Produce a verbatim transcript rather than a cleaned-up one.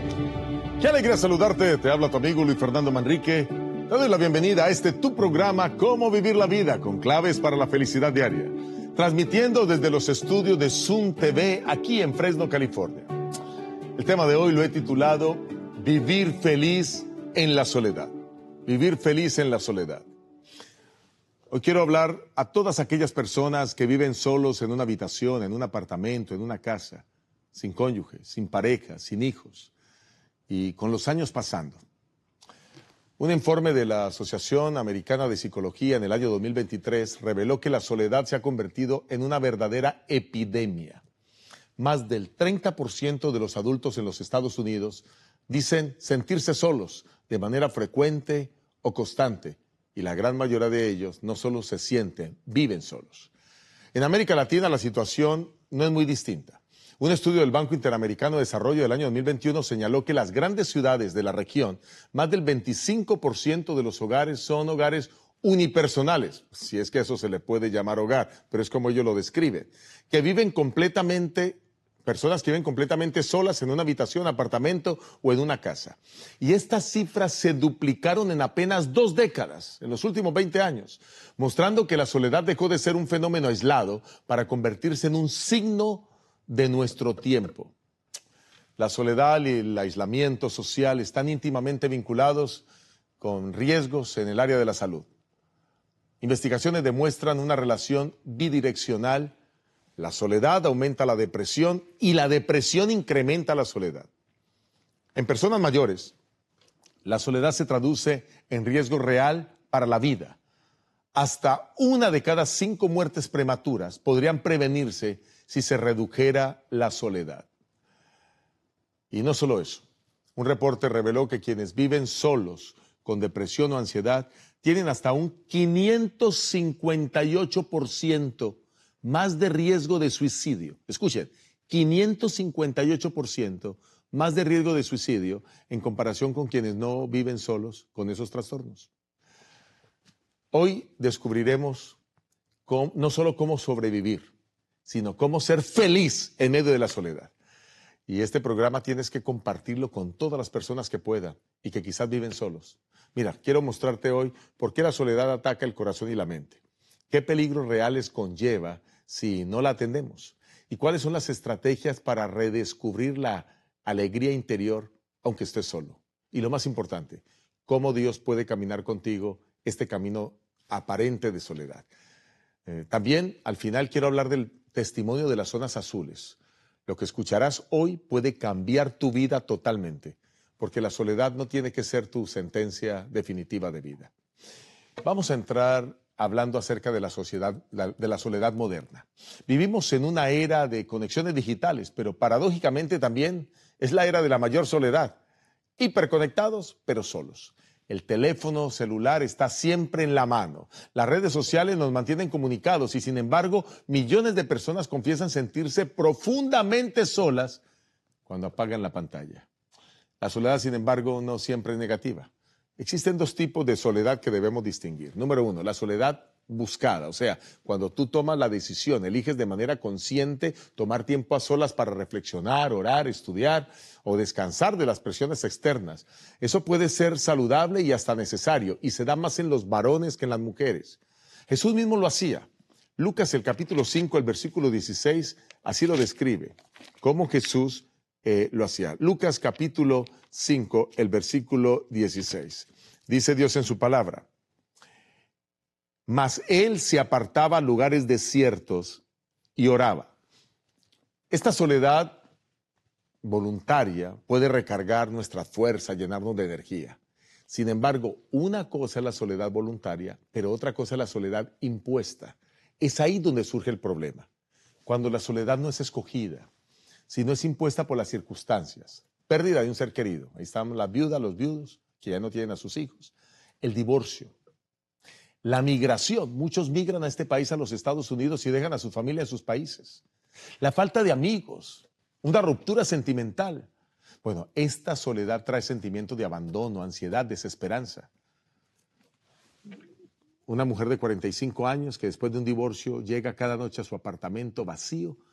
Qué alegría saludarte, te habla tu amigo Luis Fernando Manrique. Te doy la bienvenida a este tu programa Cómo Vivir la Vida, con claves para la felicidad diaria. Transmitiendo desde los estudios de Zoom T V aquí en Fresno, California. El tema de hoy lo he titulado Vivir feliz en la soledad. Vivir feliz en la soledad. Hoy quiero hablar a todas aquellas personas que viven solos en una habitación, en un apartamento, en una casa, sin cónyuge, sin pareja, sin hijos, y con los años pasando. Un informe de la Asociación Americana de Psicología en el año dos mil veintitrés reveló que la soledad se ha convertido en una verdadera epidemia. Más del treinta por ciento de los adultos en los Estados Unidos dicen sentirse solos de manera frecuente o constante, y la gran mayoría de ellos no solo se sienten, viven solos. En América Latina la situación no es muy distinta. Un estudio del Banco Interamericano de Desarrollo del año dos mil veintiuno señaló que las grandes ciudades de la región, más del veinticinco por ciento de los hogares son hogares unipersonales, si es que eso se le puede llamar hogar, pero es como ellos lo describen, que viven completamente, personas que viven completamente solas en una habitación, apartamento o en una casa. Y estas cifras se duplicaron en apenas dos décadas, en los últimos veinte años, mostrando que la soledad dejó de ser un fenómeno aislado para convertirse en un signo de nuestro tiempo. La soledad y el aislamiento social están íntimamente vinculados con riesgos en el área de la salud. Investigaciones demuestran una relación bidireccional. La soledad aumenta la depresión y la depresión incrementa la soledad. En personas mayores, la soledad se traduce en riesgo real para la vida. Hasta una de cada cinco muertes prematuras podrían prevenirse si se redujera la soledad. Y no solo eso. Un reporte reveló que quienes viven solos con depresión o ansiedad tienen hasta un quinientos cincuenta y ocho por ciento más de riesgo de suicidio. Escuchen, quinientos cincuenta y ocho por ciento más de riesgo de suicidio en comparación con quienes no viven solos con esos trastornos. Hoy descubriremos cómo, no solo cómo sobrevivir, sino cómo ser feliz en medio de la soledad. Y este programa tienes que compartirlo con todas las personas que puedan y que quizás viven solos. Mira, quiero mostrarte hoy por qué la soledad ataca el corazón y la mente. ¿Qué peligros reales conlleva si no la atendemos? ¿Y cuáles son las estrategias para redescubrir la alegría interior aunque estés solo? Y lo más importante, cómo Dios puede caminar contigo este camino aparente de soledad. Eh, también, al final, quiero hablar del testimonio de las zonas azules. Lo que escucharás hoy puede cambiar tu vida totalmente, porque la soledad no tiene que ser tu sentencia definitiva de vida. Vamos a entrar hablando acerca de la sociedad, la, de la soledad moderna. Vivimos en una era de conexiones digitales, pero paradójicamente también es la era de la mayor soledad. Hiperconectados, pero solos. El teléfono celular está siempre en la mano. Las redes sociales nos mantienen comunicados y, sin embargo, millones de personas confiesan sentirse profundamente solas cuando apagan la pantalla. La soledad, sin embargo, no siempre es negativa. Existen dos tipos de soledad que debemos distinguir. Número uno, la soledad buscada, o sea, cuando tú tomas la decisión, eliges de manera consciente tomar tiempo a solas para reflexionar, orar, estudiar o descansar de las presiones externas. Eso puede ser saludable y hasta necesario, y se da más en los varones que en las mujeres. Jesús mismo lo hacía. Lucas, el capítulo cinco, el versículo dieciséis, así lo describe, cómo Jesús eh, lo hacía. Lucas capítulo cinco, el versículo dieciséis. Dice Dios en su palabra: mas él se apartaba a lugares desiertos y oraba. Esta soledad voluntaria puede recargar nuestra fuerza, llenarnos de energía. Sin embargo, una cosa es la soledad voluntaria, pero otra cosa es la soledad impuesta. Es ahí donde surge el problema. Cuando la soledad no es escogida, sino es impuesta por las circunstancias. Pérdida de un ser querido. Ahí están las viudas, los viudos, que ya no tienen a sus hijos. El divorcio. La migración, muchos migran a este país, a los Estados Unidos, y dejan a su familia en sus países. La falta de amigos, una ruptura sentimental. Bueno, esta soledad trae sentimientos de abandono, ansiedad, desesperanza. Una mujer de cuarenta y cinco años que después de un divorcio llega cada noche a su apartamento vacío